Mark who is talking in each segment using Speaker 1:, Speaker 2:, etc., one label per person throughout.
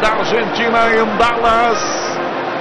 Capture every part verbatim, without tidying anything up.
Speaker 1: da Argentina em Dallas.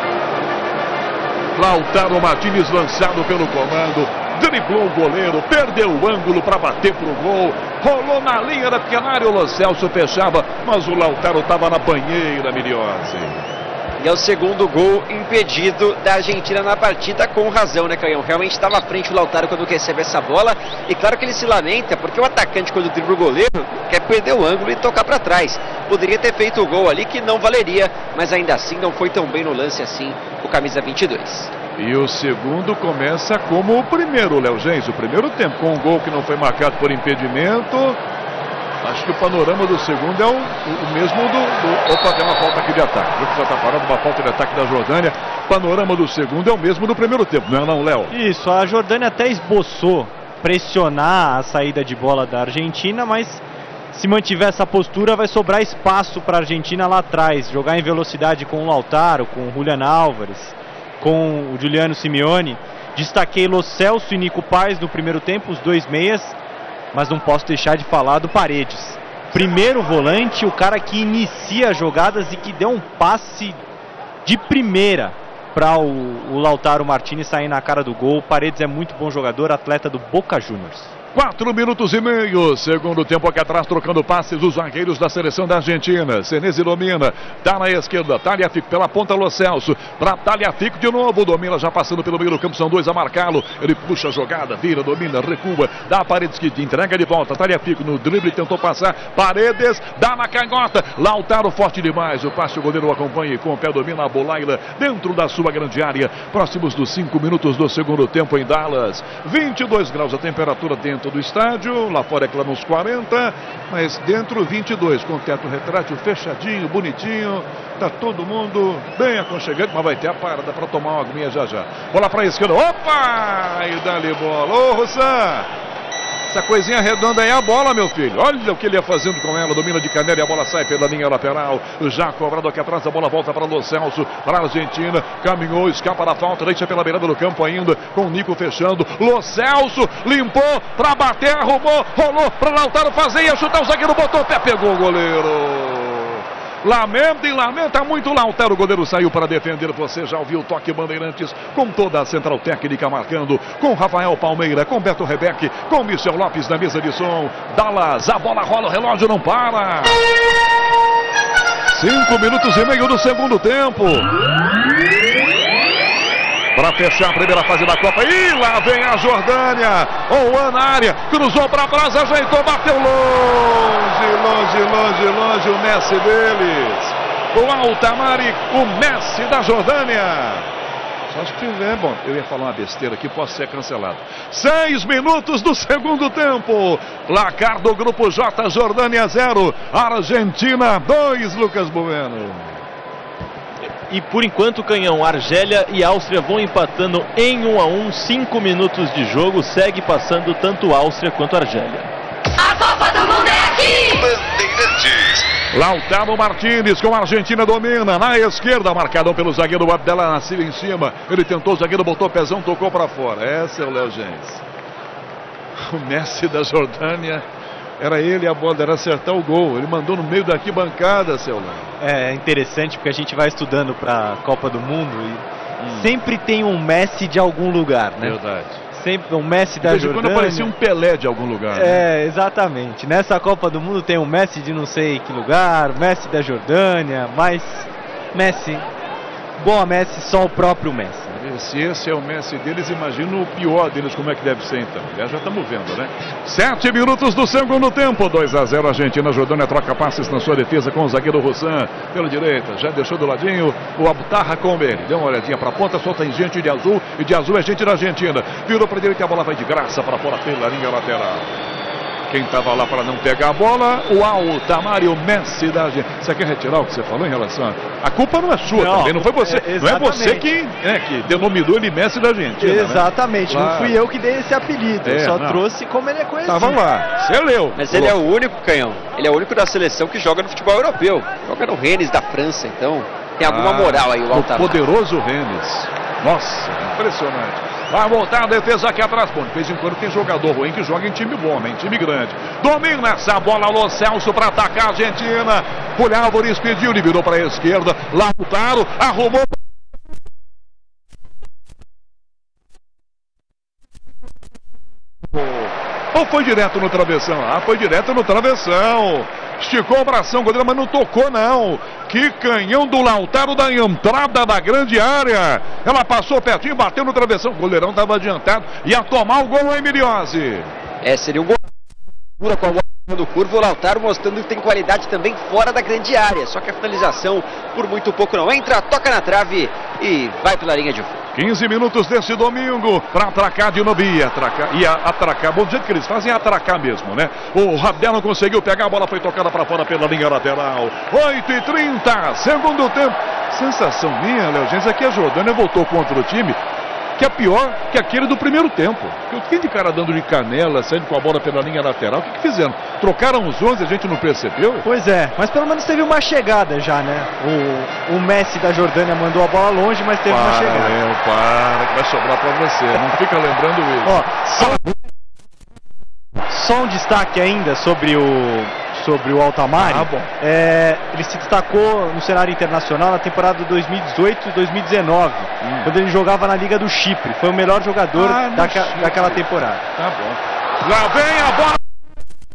Speaker 1: Lautaro Martínez lançado pelo comando, driblou o goleiro, perdeu o ângulo para bater pro gol, rolou na linha da pequena área, o Lo Celso fechava, mas o Lautaro estava na banheira, Miriose.
Speaker 2: E é o segundo gol impedido da Argentina na partida, com razão, né, Canhão? Realmente estava à frente o Lautaro quando recebe essa bola, e claro que ele se lamenta, porque o atacante, quando dribla o goleiro, quer perder o ângulo e tocar para trás. Poderia ter feito o gol ali, que não valeria, mas ainda assim não foi tão bem no lance assim, o camisa vinte e dois.
Speaker 1: E o segundo começa como o primeiro, Léo Gens, o primeiro tempo, com um gol que não foi marcado por impedimento. Acho que o panorama do segundo é o, o mesmo do, do... Opa, tem uma falta aqui de ataque. O jogo já está parado, uma falta de ataque da Jordânia. O panorama do segundo é o mesmo do primeiro tempo, não é não, Léo?
Speaker 3: Isso, a Jordânia até esboçou pressionar a saída de bola da Argentina, mas se mantiver essa postura vai sobrar espaço para a Argentina lá atrás. Jogar em velocidade com o Lautaro, com o Julián Álvares, com o Giuliano Simeone. Destaquei Lo Celso e Nico Paz no primeiro tempo, os dois meias. Mas não posso deixar de falar do Paredes. Primeiro volante, o cara que inicia jogadas e que deu um passe de primeira para o, o Lautaro Martínez sair na cara do gol. Paredes é muito bom jogador, atleta do Boca Juniors.
Speaker 1: Quatro minutos e meio, segundo tempo aqui atrás, trocando passes os zagueiros da seleção da Argentina. Senesi domina, tá na esquerda, Tagliafico pela ponta, Lo Celso, pra Tagliafico de novo, domina já passando pelo meio do campo, são dois a marcá-lo, ele puxa a jogada, vira, domina, recua, dá a Paredes que entrega de volta, Tagliafico no drible, tentou passar, Paredes, dá na canhota, Lautaro forte demais, o passe o goleiro acompanha e com o pé domina a Bolaila dentro da sua grande área, próximos dos cinco minutos do segundo tempo em Dallas, vinte e dois graus a temperatura dentro do estádio, lá fora é claro uns quarenta, mas dentro vinte e dois, com o teto retrátil fechadinho, bonitinho, tá todo mundo bem aconchegante, mas vai ter a parada para tomar uma aguinha já já. Bola para a esquerda, opa! E dá-lhe bola, ô Roussan! Essa coisinha redonda aí é a bola, meu filho. Olha o que ele ia fazendo com ela. Domina de canela e a bola sai pela linha lateral. Já cobrado aqui atrás, a bola volta para Lo Celso, para a Argentina. Caminhou, escapa da falta, deixa pela beirada do campo ainda, com o Nico fechando. Lo Celso limpou para bater, arrumou, rolou para Lautaro fazer, ia chutar o zagueiro, botou o pé, pegou o goleiro. Lamenta e lamenta muito o Lautaro, o goleiro saiu para defender, você já ouviu o toque Bandeirantes, com toda a central técnica marcando, com Rafael Palmeira, com Beto Rebeck, com Michel Lopes na mesa de som, Dallas, a bola rola, o relógio não para. Cinco minutos e meio do segundo tempo. Para fechar a primeira fase da Copa. E lá vem a Jordânia. Ouan na área. Cruzou para trás, ajeitou, bateu longe, longe, longe, longe. O Messi deles. O Altamari, o Messi da Jordânia. Só se tiver, bom, eu ia falar uma besteira aqui, posso ser cancelado. Seis minutos do segundo tempo. Placar do Grupo J, Jordânia zero. Argentina dois, Lucas Bueno.
Speaker 4: E por enquanto, Canhão, Argélia e Áustria vão empatando em um a um, cinco minutos de jogo, segue passando tanto Áustria quanto Argélia.
Speaker 5: A Copa do Mundo é aqui!
Speaker 1: Bandeirantes. Lautaro Martínez com a Argentina domina, na esquerda, marcadão pelo zagueiro Abdela Nascimento em cima, ele tentou, o zagueiro botou o pezão, tocou para fora. Esse é o Léo Gens. O Messi da Jordânia, era ele a bola, era acertar o gol, ele mandou no meio da arquibancada, seu Léo.
Speaker 3: É interessante porque a gente vai estudando para a Copa do Mundo e hum. sempre tem um Messi de algum lugar, né?
Speaker 1: Verdade.
Speaker 3: Sempre um Messi da Jordânia.
Speaker 1: Quando aparecia um Pelé de algum lugar.
Speaker 3: É, né? Exatamente. Nessa Copa do Mundo tem um Messi de não sei que lugar, Messi da Jordânia, mas Messi, boa Messi, só o próprio Messi.
Speaker 1: Se esse é o Messi deles, imagina o pior deles, como é que deve ser então. Já já estamos vendo, né? Sete minutos do segundo tempo, dois a zero, Argentina. Jordânia troca passes na sua defesa com o zagueiro Roussan pela direita, já deixou do ladinho o Abtarra com ele, deu uma olhadinha para a ponta, só tem gente de azul, e de azul é gente da Argentina, virou para a direita e a bola vai de graça para fora pela linha lateral. Quem estava lá para não pegar a bola, o Altamari, o Messi da Argentina. Você quer retirar o que você falou em relação a... A culpa não é sua não, também, não foi você. É, não é você que, é, que denominou ele Messi da Argentina.
Speaker 3: Exatamente, né? Não fui eu que dei esse apelido,
Speaker 1: é,
Speaker 3: eu só
Speaker 1: não.
Speaker 3: trouxe como ele é conhecido.
Speaker 1: Tava lá, você leu.
Speaker 2: Mas ele é o único, Canhão, ele é o único da seleção que joga no futebol europeu. Joga no Rennes da França, então tem alguma ah, moral aí o Altamari.
Speaker 1: O poderoso Rennes. Nossa, impressionante. Vai voltar a defesa aqui atrás. Bom, de vez em quando tem jogador ruim que joga em time bom, em time grande. Domina essa bola, Lo Celso para atacar a Argentina. Julio Álvares pediu, ele virou para a esquerda. Lautaro arrumou. Ou foi direto no travessão? Ah, foi direto no travessão. Esticou o bração, goleiro, mas não tocou não. Que canhão do Lautaro da entrada da grande área. Ela passou pertinho, bateu no travessão. O goleirão estava adiantado. Ia tomar o gol, Emiliose.
Speaker 2: É, seria um gol com a bola do curvo. O Lautaro mostrando que tem qualidade também fora da grande área. Só que a finalização por muito pouco não entra, toca na trave e vai pela linha de fundo.
Speaker 1: quinze minutos desse domingo para atracar de novo. Ia atracar, ia atracar. Bom, do jeito que eles fazem é atracar mesmo, né? O Rabel não conseguiu pegar, a bola foi tocada para fora pela linha lateral. oito e trinta, segundo tempo. Sensação minha, Léo Gens, é que a Jordânia voltou contra o time que é pior que aquele do primeiro tempo. Eu fiquei de cara dando de canela, saindo com a bola pela linha lateral. O que, que fizeram? Trocaram os onze, a gente não percebeu?
Speaker 3: Pois é, mas pelo menos teve uma chegada já, né? O, o Messi da Jordânia mandou a bola longe, mas teve
Speaker 1: para,
Speaker 3: uma chegada.
Speaker 1: Léo, para, que vai sobrar para você. Não fica lembrando isso.
Speaker 3: Ó, só, só um destaque ainda sobre o... sobre o Altamari.
Speaker 1: Ah, bom.
Speaker 3: É, ele se destacou no cenário internacional na temporada dois mil e dezoito e dois mil e dezenove, hum. quando ele jogava na Liga do Chipre. Foi o melhor jogador
Speaker 1: ah,
Speaker 3: daca, daquela temporada.
Speaker 1: Tá bom. Lá vem a bola.